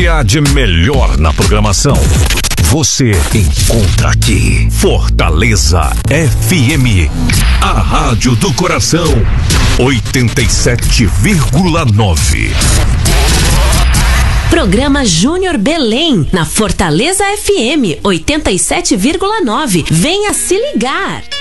E há de melhor na programação você encontra aqui. Fortaleza FM, a rádio do coração, 87,9. Programa Júnior Belém, na Fortaleza FM 87,9. Venha se ligar.